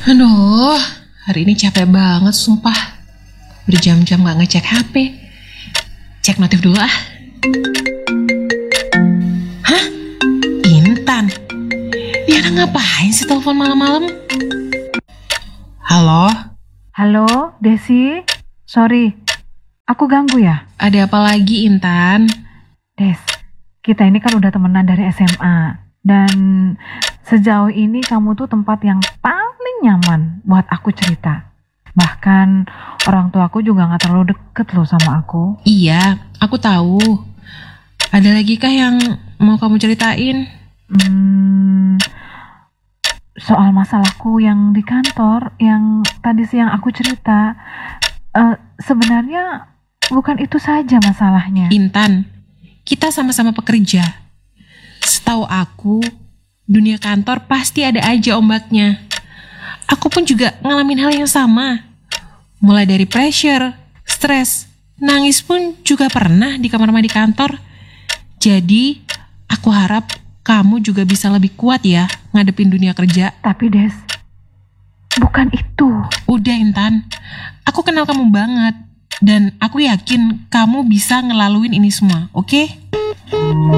Aduh, hari ini capek banget sumpah. Berjam-jam gak ngecek HP. Cek notif dulu ah. Hah? Intan? Diana ngapain sih telepon malam-malam? Halo? Halo, Desi. Sorry, aku ganggu ya? Ada apa lagi Intan? Des, kita ini kan udah temenan dari SMA. Dan sejauh ini kamu tuh tempat yang paling nyaman buat aku cerita. Bahkan orang tuaku juga gak terlalu deket loh sama aku. Iya, aku tahu. Ada lagi kah yang mau kamu ceritain? Soal masalahku yang di kantor, yang tadi siang aku cerita. Sebenarnya bukan itu saja masalahnya. Intan, kita sama-sama pekerja. Setahu aku, dunia kantor pasti ada aja ombaknya. Aku pun juga ngalamin hal yang sama. Mulai dari pressure, stres, nangis pun juga pernah di kamar mandi kantor. Jadi, aku harap kamu juga bisa lebih kuat ya ngadepin dunia kerja. Tapi Des, bukan itu. Udah Intan, aku kenal kamu banget. Dan aku yakin kamu bisa ngelaluin ini semua, oke?